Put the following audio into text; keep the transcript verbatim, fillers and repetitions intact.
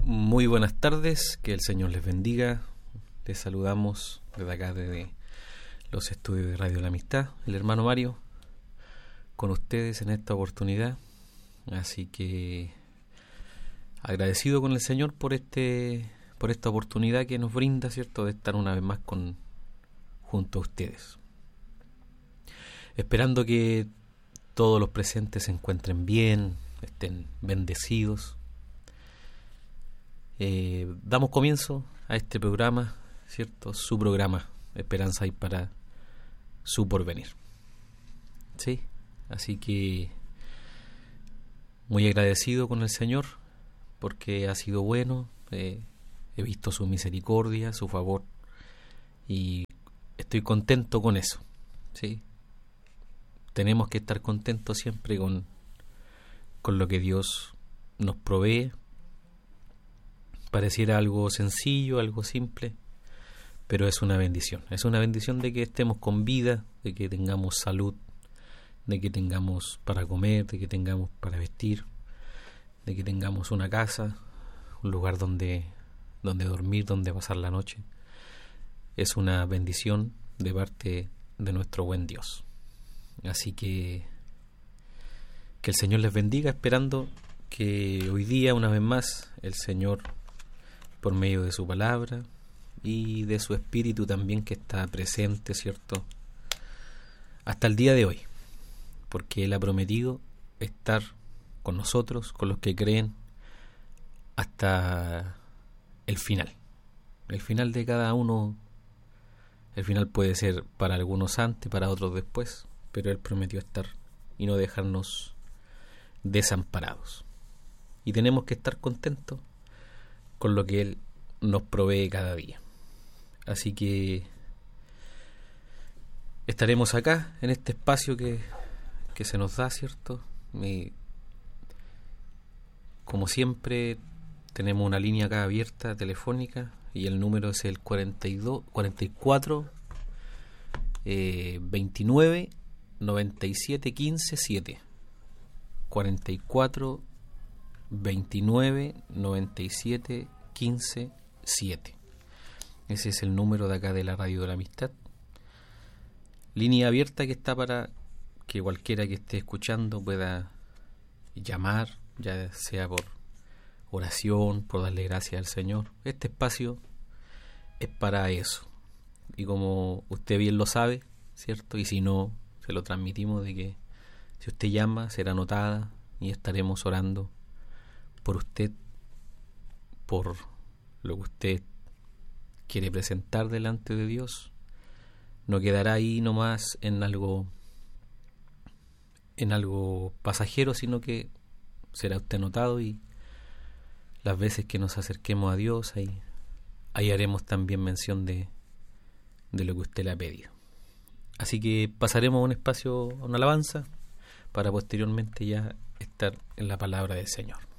Muy buenas tardes, que el Señor les bendiga. Les saludamos desde acá, desde los estudios de Radio La Amistad, el hermano Mario, con ustedes en esta oportunidad. Así que agradecido con el Señor por este por esta oportunidad que nos brinda, ¿cierto?, de estar una vez más con junto a ustedes. Esperando que todos los presentes se encuentren bien, estén bendecidos. Eh, damos comienzo a este programa, ¿cierto? Su programa, Esperanza hay para su porvenir. ¿Sí? Así que muy agradecido con el Señor porque ha sido bueno, eh, he visto su misericordia, su favor y estoy contento con eso. ¿Sí? Tenemos que estar contentos siempre con, con lo que Dios nos provee. Pareciera algo sencillo, algo simple, pero es una bendición. Es una bendición de que estemos con vida, de que tengamos salud, de que tengamos para comer, de que tengamos para vestir, de que tengamos una casa, un lugar donde, donde dormir, donde pasar la noche. Es una bendición de parte de nuestro buen Dios. Así que que el Señor les bendiga, esperando que hoy día, una vez más, el Señor, por medio de su palabra y de su espíritu también que está presente, ¿cierto?, hasta el día de hoy, porque Él ha prometido estar con nosotros, con los que creen, hasta el final. El final de cada uno, el final puede ser para algunos antes, para otros después, pero Él prometió estar y no dejarnos desamparados. Y tenemos que estar contentos con lo que Él nos provee cada día. Así que estaremos acá en este espacio que, que se nos da, ¿cierto? Y como siempre tenemos una línea acá abierta telefónica y el número es el cuarenta y dos, cuarenta y cuatro, eh, veintinueve, noventa y siete, quince, siete. cuarenta y cuatro, veintinueve, noventa y siete, quince, siete. Ese es el número de acá de la Radio de la Amistad. Línea abierta que está para que cualquiera que esté escuchando pueda llamar, ya sea por oración, por darle gracias al Señor. Este espacio es para eso. Y como usted bien lo sabe, ¿cierto? Y si no, se lo transmitimos de que si usted llama, será anotada y estaremos orando por usted, por lo que usted quiere presentar delante de Dios. No quedará ahí nomás en algo en algo pasajero, sino que será usted anotado y las veces que nos acerquemos a Dios, ahí, ahí haremos también mención de, de lo que usted le ha pedido. Así que pasaremos a un espacio, a una alabanza, para posteriormente ya estar en la palabra del Señor.